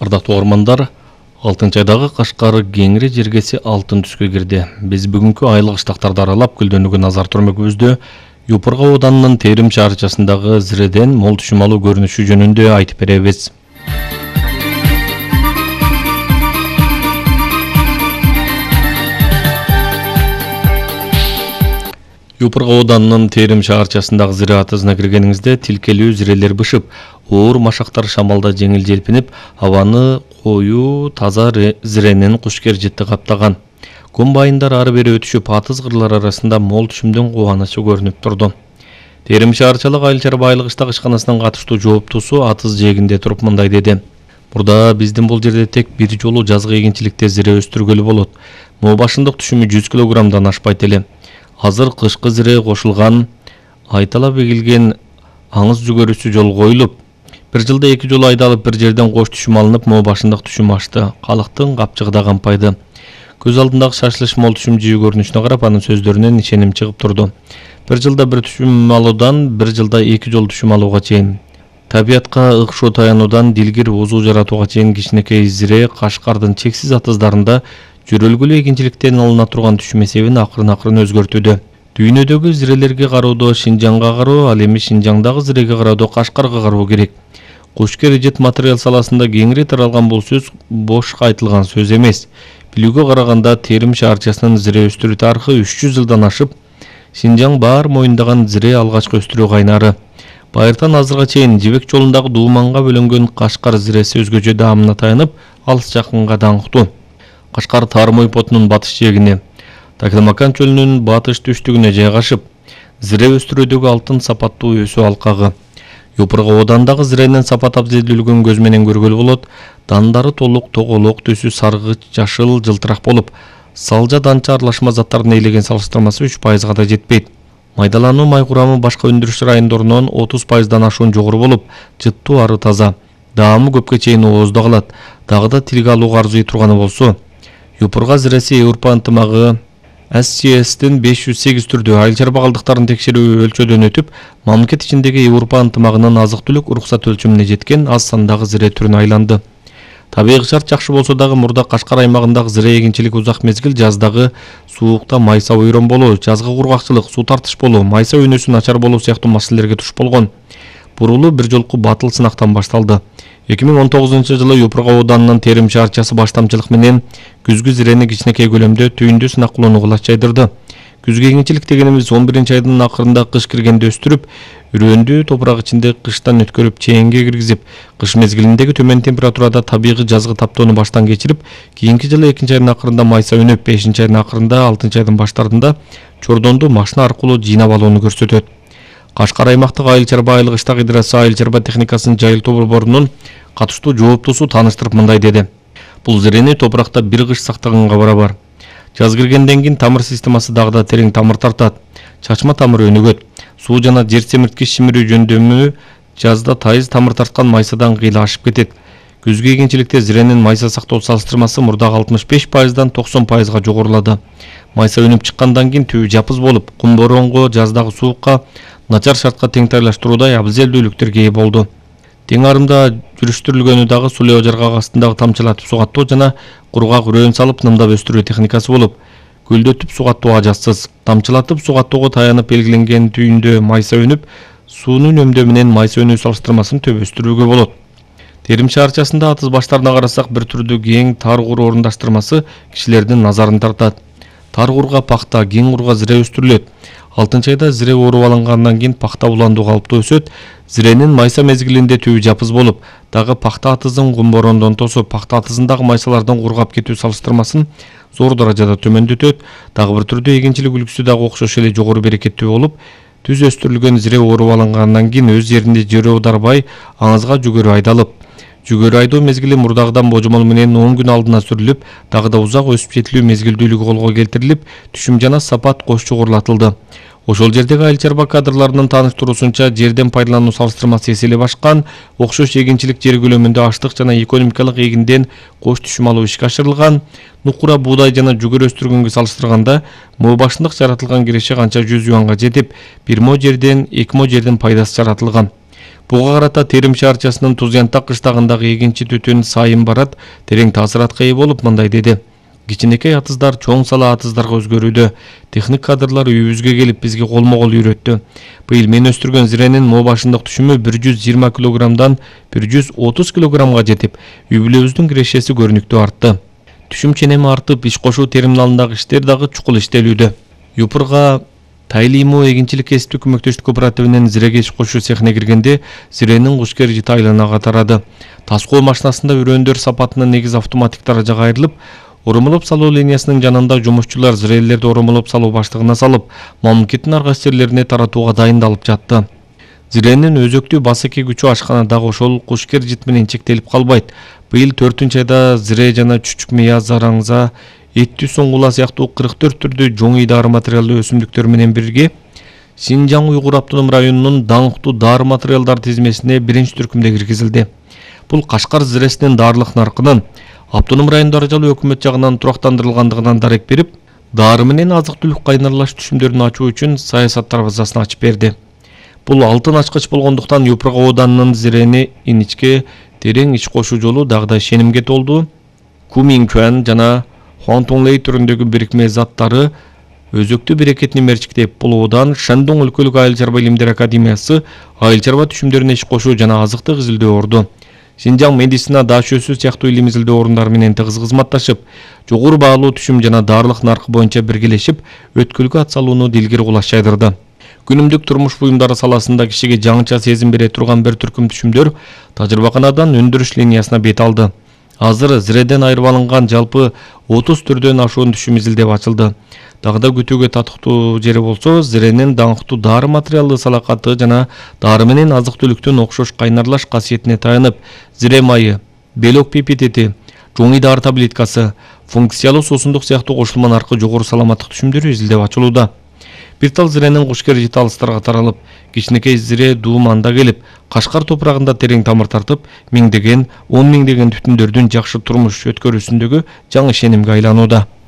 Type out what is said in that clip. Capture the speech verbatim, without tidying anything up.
Ардактуу угармандар, алтынчы айдагы Кашкар кеңири жергеси алтын түскө кирди. Биз бүгүнкү айлык ыштактарды аралап күлдөнүүгө назар турмөкүбүздө Юпурга ауданынын Терим шаарчасындагы зиреден мол түшүм алуу көрүнүшү жөнүндө айтып беребиз. Юпурга ауданынын Терим шаарчасындагы зире атызына киргениңизде тилкелүү зирелер бышып, оор машактар шамалда жеңил желпинип, абаны коюу таза зиренин кушкер жыты каптаган. Комбайндар ары бери өтүшүп, атыз кырлар арасында мол түшүмдүн кубанычы көрүнүп турду. Терим шаарчалык айыл чарба айлык иштак ишканасынын катыштуу жооптусу атыз жээгинде туруп мындай деди. Мурда биздин бул жерде тек бир жолу жазгы эгинчиликте зире өстүргөлү болот. Моо башындык түшүмү жүз килограммдан ашпайт эле. Азыр кышкы зире кошулган, айталап эгилген аңыз жүгөрүсү жол коюлуп, бир жылда эки жолу айдалып бир жерден кош түшүм алынып, моо башындык түшүм ашты. Калктын капчыгы да кампайды. Көз алдындагы шашылыш мол түшүм жөө көрүнүшүнө карап, анын сөздөрүнөн ишеним чыгып турду. Бир жылда бир түшүм алуудан бир жылда эки жолу түшүм алууга чейин, табиятка ыкшоо таянуудан дилгир узуу жаратууга чейин кичинекей зире Кашкардын чексиз атыздарында жүрөлгүлүү эгинчиликтен алына турган түшүм эсебин акырын-акырын өзгөртүүдө. Дүйнөдөгү зирелерге кароодо Шинжаңга кароо, ал эми Шинжаңдагы зиреге кароодо Кашкарга кароо керек. Кушкер жыт материал саласында кеңири таралган бул сөз бошко айтылган сөз эмес. Билүүгө караганда Терим шаарчасынын зире өстүрүү тарыхы үч жүз жылдан ашып, Шинжаң баар моюндаган зире алгачкы өстүрүү кайнары. Байыртан азырга чейин жибек жолундагы дууманга бөлөнгөн Кашкар зиреси өзгөчө даамына таянып, алыс жакынга даңктуу. Кашкар Тармой потунун батыш жээгине, Такелмакан чөлүнүн батыш түштүгүнө жайгашып, зире өстүрүүдөгү алтын сапаттуу өсүү алкагы. Юпурга оодандагы зиренин сапат абзелдүүлүгүн көз менен көргөлү болот. Дандары толук тоголок түсү саргыч жашыл жылтырак болуп, салжа данча аралашма заттарын ээлеген салыштырмасы үч пайызга да жетпейт. Майдалануу май курамы башка өндүрүш райондорунан отуз пайыздан ашуун жогору болуп, жыттуу ары таза. Даамы көпкө чейин ооздо калат. Дагы да тилге алууга арзый турганы болсо, Юпурга зиреси Европа ынтымагы эс си эстин беш жүз сегиз түрдүү айыл чарба калдыктарын текшерүү өлчөдөн өтүп, мамлекет ичиндеги Европа ынтымагынын азык-түлүк уруксат өлчөмүнө жеткен аз сандагы зире түрүнө айланды. Табигый шарт жакшы болсо дагы мурда Кашкар аймагындагы зире эгинчилик узак мезгил жаздагы суукта майса ойрон болуу, жазгы кургакчылык, суу тартыш болуу, майса өнөөсү начар болуу сыяктуу маселелерге туш болгон. Бурулуу бир жолку батыл сынактан башталды. эки миң он тогузунчу жылы Юпурга ауданынын Терим шаарчасы баштамчылык менен күзгү зирени кичинекей көлөмдө түйүндү сынак кылууну кылач жайдырды. Күзгү эгинчилик дегенибиз он биринчи айдын акырында кыш киргенде өстүрүп, үрөндүү топурак ичинде кыштан өткөрүп чээнге киргизип, кыш мезгилиндеги төмөн температурада табигый жазгы таптоону баштан кечирип, кийинки жылы экинчи айдын акырында майса өнөп, бешинчи айдын акырында, алтынчы айдын баштарында чордонду машина аркылуу жыйнап алууну көрсөтөт. Кашкар аймактык айыл чарба айлык иштак идарасы айыл чарба техникасынын жайылтуу борборунун катыштуу жооптусу тааныштырып мындай деди. Бул зирени топуракта бир кыш сактаганга барабар. Жаз киргенден кийин тамыр системасы дагы да терең тамыр тартат. Чачма тамыр өнүгөт. Суу жана жер семирткич шимирүү жөндөмү жазда тайыз тамыр тарткан майсадан кыйла ашып кетет. Күзгү эгинчиликте зиренин майса сактоо салыштырмасы мурдагы алтымыш беш пайыздан токсон пайызга жогорулады. Майса өнүп чыккандан кийин түбү жапыз болуп, кум боронго, жаздагы суукка, начар шартка теңтайлаштыруудай абзелдүүлүктөргө ээ болду. Тең арымда жүрүштүрүлгөнү дагы сулоо жаргак астындагы тамчылатып сугаттоо жана кургак үрөөн салып нымдап өстүрүү техникасы болуп, көлдөтүп сугаттоо ажатсыз. Тамчылатып сугаттоого таянып белгиленген түйүндө майса өнүп, суунун үнөмдөө менен майса өнүү салыштырмасын төп өстүрүүгө болот. Терим шаарчасында атыз баштарына карасак, бир түрдүү кең тар кур орундаштырмасы кишилердин назарын тартат. Тар курга пахта, кең курга зире өстүрүлөт. алтынчы айда зире ооруп алынгандан кийин пахта уландуу калыптуу өсөт. Зиренин майса мезгилинде түбү жапыз болуп, дагы пахта атызын кум борондон тосуп, пахта атызындагы майсалардын кургап кетүү салыштырмасын зор даражада төмөндөтөт. Дагы бир түрдүү эгинчилик үлгүсү дагы окшош эле жогору берекеттүү болуп, түз өстүрүлгөн зире ооруп алынгандан кийин өз жеринде жөрө ударбай аңызга жүгөрү айдалып, жүгөрү айдоо мезгили мурдагыдан божомол менен он күн алдына сүрүлүп, дагы да узак өсүп жетилүү мезгилдүүлүгү колго келтирилип, түшүм жана сапат кош чогорулатылды. Ошол жердеги айыл чарба кадрларынын тааныштыруусунча, жерден пайдалануу салыштырмасы эселеп ашкан, окшош эгинчилик жер көлөмүндө аштык жана экономикалык эгинден кош түшүм алуу ишке ашырылган. Нукура, буудай жана жүгөрү өстүргөнгө салыштырганда, моо башындык жаратылган киреше канча жүз юанга жетип, бир мо жерден эки мо жердин пайдасы жаратылган. Буга карата Терим шаарчасынын Туз Янтак кыштагындагы эгинчи түтүн Сайын Барат терең таасиратка ээ болуп мындай деди. Кичинекей атыздар чоң сала атыздарга өзгөрүүдө. Техник кадрлар үйүбүзгө келип бизге колмо-кол үйрөттү. Быйыл мен өстүргөн зиренин мо башындык түшүмү бир жүз жыйырма килограммдан бир жүз отуз килограммга жетип, үй бүлөбүздүн кирешеси көрүнүктүү артты. Түшүм ченеми артып, иш кошуу терминалындагы иштер дагы чукул иштелүүдө. Юпурга Тайлимо эгинчилик кесиптик көмөктөштүк кооперативинин зиреге иш кошуу цехине киргенде зиренин кушкер жыты айланага тарады. Тас коо машинасында үрөөндөр сапатынын негизи автоматик даражага айрылып, орумулуп салуу линиясынын жанында жумушчулар зирелерди орумулуп салуу баштыгына салып, мамлекеттин ар кайсы жерлерине таратууга дайындалып жатты. Зиренин өзөктүү басеки күчү ашкана дагы ошол кушкер жыт менен чектелип калбайт. Быйыл төртүнчү айда зире жана чүчүк мыя, зараңза, эттүү соңгула сыяктуу кырк төрт түрдүү жоңуй дары материалдуу өсүмдүктөр менен бирге Синжаң Уйгур автоном районунун даңктуу дары материалдар тизмесине биринчи түркүмдө киргизилди. Бул Кашкар зиресинин дарылык наркынын автоном район даражалуу өкмөт жагынан турактандырылгандыгынан дарек берип, дары менен азык-түлүк кайнарлаш түшүмдөрүн ачуу үчүн саясат дарбазасын ачып берди. Бул алтын ачкыч болгондуктан Юпурга ооданынын зирени иничке терең ич кошуу жолу дагы да ишенимге толду. Кумиңкуан жана Хуантунлей түрүндөгү бирикме заттары өзөктүү берекетин мерчиктеп, бул оодан Шандон өлкөлүк айыл чарба илимдер академиясы айыл чарба түшүмдөрүнө иш кошуу жана азыктык изилдөө орду. Синжаң медицина даш өсүү сыяктуу илим изилдөө орундары менен тыгыз кызматташып, жогору баалуу түшүм жана дарылык наркы боюнча биргелешип, өткүлгө атсалууну дилгери кулаш жайдырды. Күнүмдүк турмуш буюмдары саласында кишиге жаңыча сезим бере турган бир түркүм түшүмдөр тажрыйбаканадан өндүрүш линиясына бет алды. Азыр зиреден айырып алынган жалпы отуз түрдөн ашуун түшүм изилдеп ачылды. Дагы да күтүүгө татыктуу жери болсо, зиренин даңктуу дары материалдуу салакаты жана дары менен азык-түлүктүн окшош кайнарлаш касиетине таянып, зире майы, белок пипетети, жоңуй дары таблеткасы, функциялуу суусундук сыяктуу кошулма наркы жогору саламаттык түшүмдөрү изилдеп ачылууда. Бир тал зиренин кушкер жыты алыстарга таралып, кичинекей зире дууманда келип, Кашкар топурагында терең тамыр тартып, миңдеген, он миңдеген түтүндөрдүн жакшы турмуш өткөрүүсүндөгү жаңы ишенимге айланууда.